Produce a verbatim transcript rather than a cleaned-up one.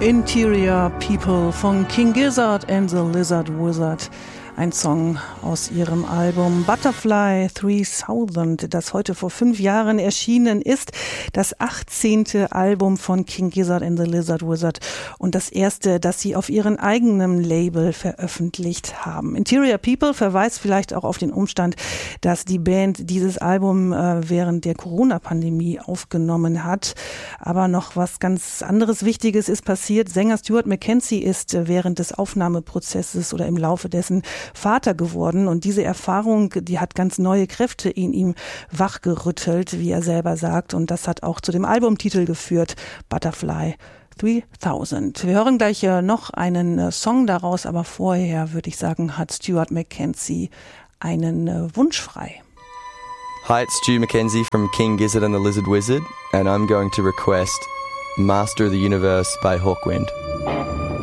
Interior People von King Gizzard and the Lizard Wizard. Ein Song aus ihrem Album Butterfly dreitausend, das heute vor fünf Jahren erschienen ist. Das achtzehnte Album von King Gizzard and the Lizard Wizard und das erste, das sie auf ihrem eigenen Label veröffentlicht haben. Interior People verweist vielleicht auch auf den Umstand, dass die Band dieses Album äh, während der Corona-Pandemie aufgenommen hat. Aber noch was ganz anderes Wichtiges ist passiert. Sänger Stuart McKenzie ist äh, während des Aufnahmeprozesses oder im Laufe dessen Vater geworden und diese Erfahrung, die hat ganz neue Kräfte in ihm wachgerüttelt, wie er selber sagt, und das hat auch zu dem Albumtitel geführt, Butterfly dreitausend. Wir hören gleich noch einen Song daraus, aber vorher würde ich sagen, hat Stuart McKenzie einen Wunsch frei. Hi, it's Stu McKenzie from King Gizzard and the Lizard Wizard, and I'm going to request Master of the Universe by Hawkwind.